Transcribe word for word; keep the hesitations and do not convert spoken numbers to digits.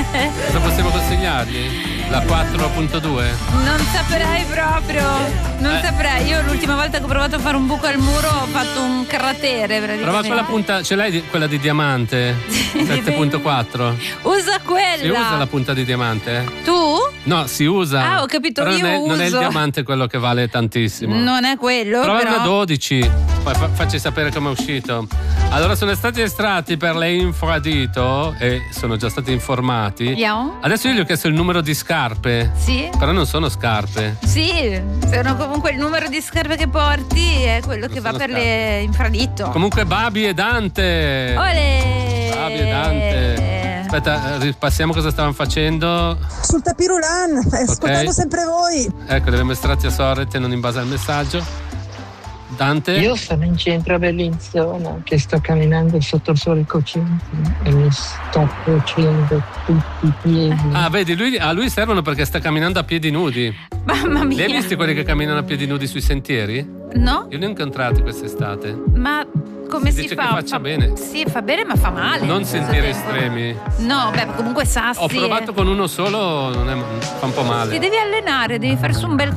Cosa possiamo consigliargli? La quattro punto due? Non saprei proprio, non Eh. saprei. Io l'ultima volta che ho provato a fare un buco al muro ho fatto un cratere praticamente. Prova quella punta, ce l'hai di- quella di diamante? sette punto quattro? Usa quella. Si usa la punta di diamante? Tu? No, si usa. Ah, ho capito, Però io non, è, non è il uso. diamante quello che vale tantissimo. Non è quello, Prova però. una dodici, poi fa- facci sapere come è uscito. Allora, sono stati estratti per le infradito e sono già stati informati. Andiamo? Adesso io gli ho chiesto il numero di scarpe. Sì. Però non sono scarpe. Sì, sono comunque il numero di scarpe che porti è quello che va sono per scarpe. le infradito. Comunque Babi e Dante. Olè! Babi e Dante. Aspetta, ripassiamo cosa stavano facendo. Sul tapirulan, ascoltando sempre voi. Ecco, li abbiamo estratti a sorte, non in base al messaggio. Dante? Io sono in centro a Bellinzona, che sto camminando sotto il sole cocente e mi sto cuocendo tutti i piedi. Ah, vedi, lui, a lui servono perché sta camminando a piedi nudi. Mamma mia. Li hai visti quelli che camminano a piedi nudi sui sentieri? No? Io li ho incontrati quest'estate. Ma come Si si, dice fa? che faccia bene. Sì, fa bene, ma fa male. Non allo stesso sentieri tempo. estremi. No, beh, comunque sassi. Ho provato con uno solo, non è, fa un po' male. Ti devi allenare, devi fare su un bel